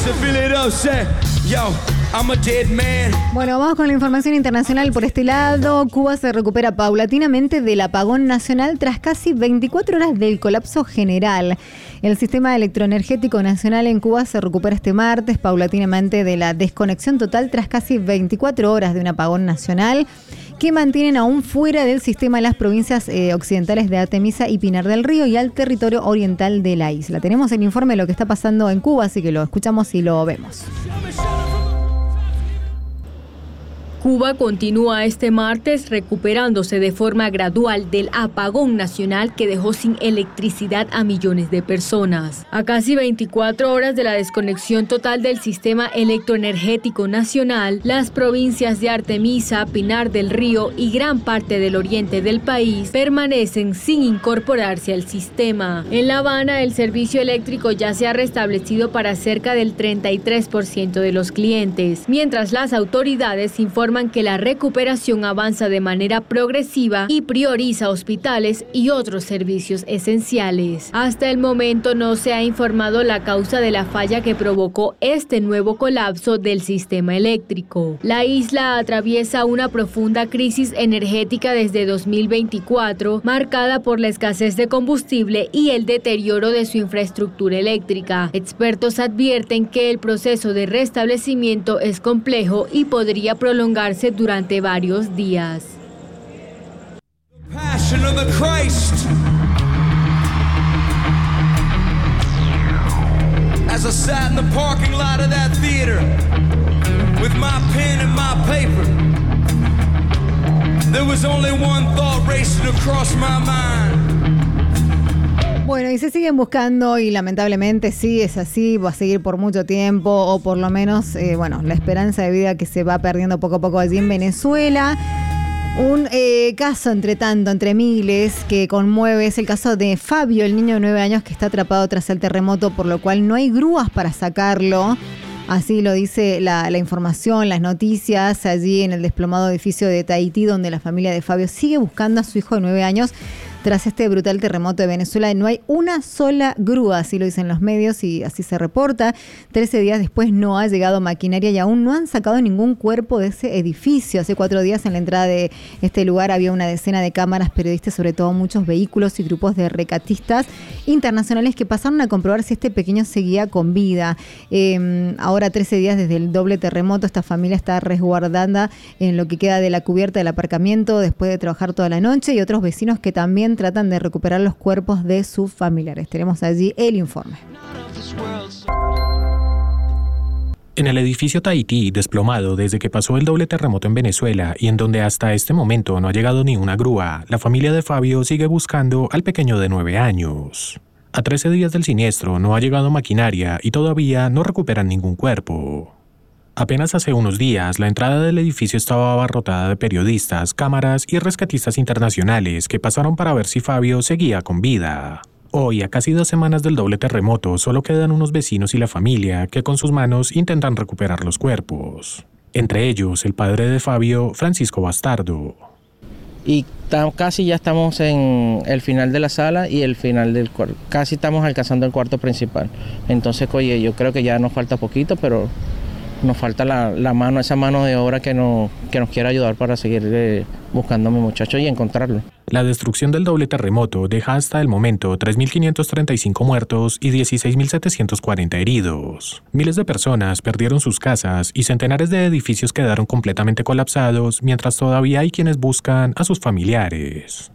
Bueno, vamos con la información internacional por este lado. Cuba se recupera paulatinamente del apagón nacional tras casi 24 horas del colapso general. El sistema electroenergético nacional en Cuba se recupera este martes paulatinamente de la desconexión total tras casi 24 horas de un apagón nacional que mantienen aún fuera del sistema las provincias occidentales de Artemisa y Pinar del Río y al territorio oriental de la isla. Tenemos el informe de lo que está pasando en Cuba, así que lo escuchamos y lo vemos. Cuba continúa este martes recuperándose de forma gradual del apagón nacional que dejó sin electricidad a millones de personas. A casi 24 horas de la desconexión total del sistema electroenergético nacional, las provincias de Artemisa, Pinar del Río y gran parte del oriente del país permanecen sin incorporarse al sistema. En La Habana, el servicio eléctrico ya se ha restablecido para cerca del 33% de los clientes, mientras las autoridades informan que la recuperación avanza de manera progresiva y prioriza hospitales y otros servicios esenciales. Hasta el momento no se ha informado la causa de la falla que provocó este nuevo colapso del sistema eléctrico. La isla atraviesa una profunda crisis energética desde 2024, marcada por la escasez de combustible y el deterioro de su infraestructura eléctrica. Expertos advierten que el proceso de restablecimiento es complejo y podría prolongarse durante varios días. As I sat in the parking lot of that theater with my pen and my paper, there was only one thought racing across my mind. Bueno, y se siguen buscando y lamentablemente sí es así, va a seguir por mucho tiempo o por lo menos, la esperanza de vida que se va perdiendo poco a poco allí en Venezuela. Un caso entre miles que conmueve es el caso de Fabio, el niño de 9 años que está atrapado tras el terremoto, por lo cual no hay grúas para sacarlo. Así lo dice la información, las noticias, allí en el desplomado edificio de Tahití, donde la familia de Fabio sigue buscando a su hijo de 9 años. Tras este brutal terremoto de Venezuela, no hay una sola grúa, así lo dicen los medios y así se reporta. 13 días después no ha llegado maquinaria y aún no han sacado ningún cuerpo de ese edificio. Hace 4 días en la entrada de este lugar había una decena de cámaras, periodistas, sobre todo muchos vehículos y grupos de rescatistas internacionales que pasaron a comprobar si este pequeño seguía con vida. Ahora, 13 días desde el doble terremoto, esta familia está resguardada en lo que queda de la cubierta del aparcamiento después de trabajar toda la noche, y otros vecinos que también tratan de recuperar los cuerpos de sus familiares. Tenemos allí el informe. En el edificio Tahití, desplomado desde que pasó el doble terremoto en Venezuela y en donde hasta este momento no ha llegado ni una grúa, la familia de Fabio sigue buscando al pequeño de 9 años. A 13 días del siniestro no ha llegado maquinaria y todavía no recuperan ningún cuerpo. Apenas hace unos días, la entrada del edificio estaba abarrotada de periodistas, cámaras y rescatistas internacionales que pasaron para ver si Fabio seguía con vida. Hoy, a casi 2 semanas del doble terremoto, solo quedan unos vecinos y la familia que con sus manos intentan recuperar los cuerpos. Entre ellos, el padre de Fabio, Francisco Bastardo. Y casi ya estamos en el final de la sala y el final del cuarto. Casi estamos alcanzando el cuarto principal. Entonces, oye, yo creo que ya nos falta poquito, pero nos falta esa mano de obra que nos quiera ayudar para seguir buscando a mi muchacho y encontrarlo. La destrucción del doble terremoto deja hasta el momento 3.535 muertos y 16.740 heridos. Miles de personas perdieron sus casas y centenares de edificios quedaron completamente colapsados, mientras todavía hay quienes buscan a sus familiares.